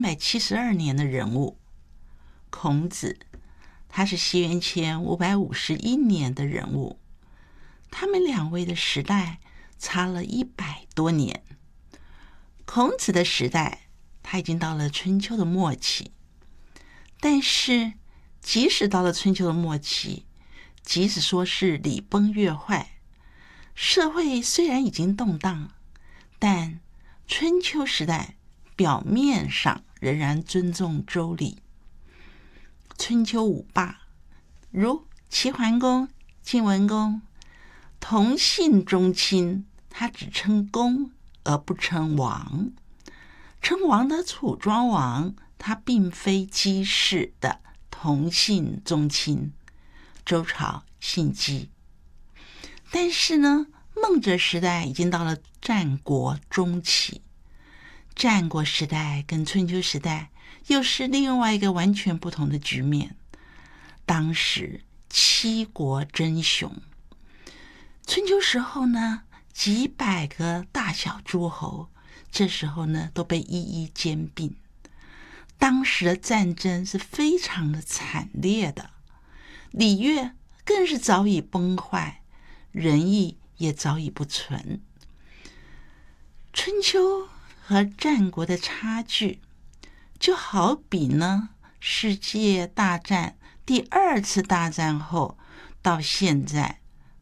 372年的人物。孔子，他是西元前551年的人物，他们两位的时代差了100多年。孔子的时代，他已经到了春秋的末期，但是即使到了春秋的末期，即使说是礼崩乐坏，社会虽然已经动荡，但春秋时代表面上仍然尊重周礼。春秋五霸如齐桓公、晋文公，同姓宗亲，他只称公而不称王。称王的楚庄王，他并非姬氏的同姓宗亲，周朝姓姬。但是呢，孟哲时代已经到了战国中期，战国时代跟春秋时代又是另外一个完全不同的局面。当时七国争雄，春秋时候呢，几百个大小诸侯，这时候呢都被一一兼并。当时的战争是非常的惨烈的，礼乐更是早已崩坏，仁义也早已不存。春秋和战国的差距，就好比呢世界大战第2次大战后到现在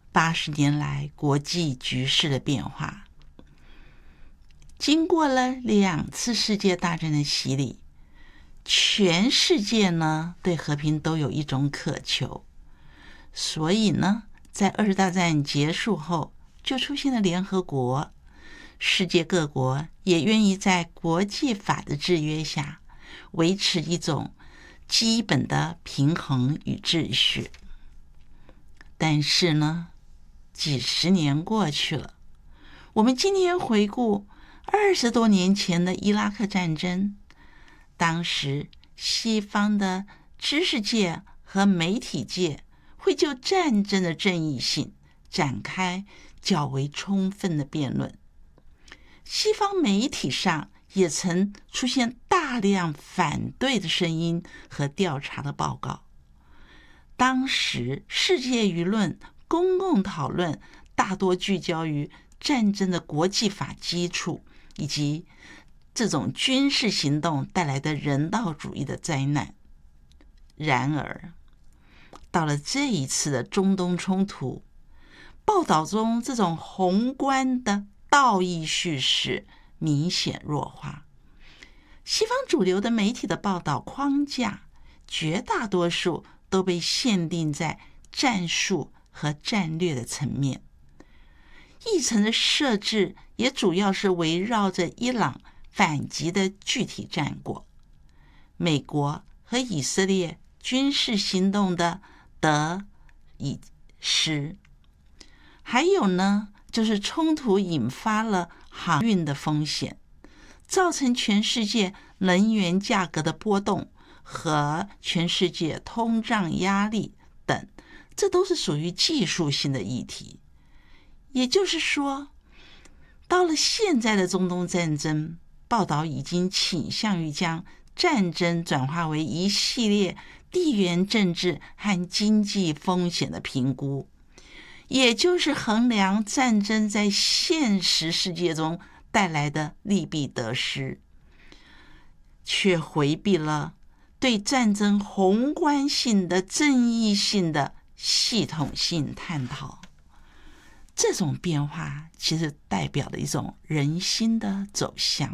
80年来国际局势的变化。经过了2次世界大战的洗礼，全世界呢对和平都有一种渴求，所以呢在2次大战结束后就出现了联合国，世界各国也愿意在国际法的制约下维持一种基本的平衡与秩序。但是呢，几十年过去了，我们今天回顾20多年前的伊拉克战争，当时西方的知识界和媒体界会就战争的正义性展开较为充分的辩论。西方媒体上也曾出现大量反对的声音和调查的报告。当时世界舆论公共讨论大多聚焦于战争的国际法基础，以及这种军事行动带来的人道主义的灾难。然而，到了这一次的中东冲突，报道中这种宏观的道义叙事明显弱化。西方主流的媒体的报道框架，绝大多数都被限定在战术和战略的层面，议程的设置也主要是围绕着伊朗反击的具体战果，美国和以色列军事行动的得与失，还有呢就是冲突引发了航运的风险，造成全世界能源价格的波动和全世界通胀压力等，这都是属于技术性的议题。也就是说，到了现在的中东战争，报道已经倾向于将战争转化为一系列地缘政治和经济风险的评估，也就是衡量战争在现实世界中带来的利弊得失，却回避了对战争宏观性的正义性的系统性探讨。这种变化其实代表了一种人心的走向。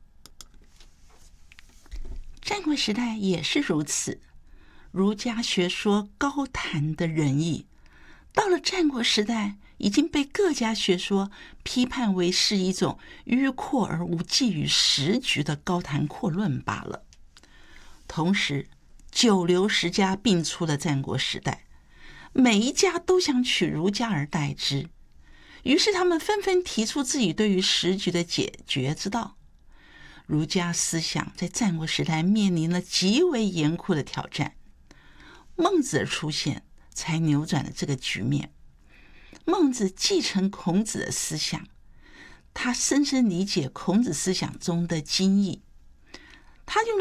战国时代也是如此，儒家学说高谈的仁义，到了战国时代已经被各家学说批判为是一种迂阔而无济于时局的高谈阔论罢了。同时，九流十家并出的战国时代，每一家都想取儒家而代之，于是他们纷纷提出自己对于时局的解决之道。儒家思想在战国时代面临了极为严酷的挑战，孟子的出现才扭转了这个局面。孟子继承孔子的思想，他深深理解孔子思想中的精义， 他用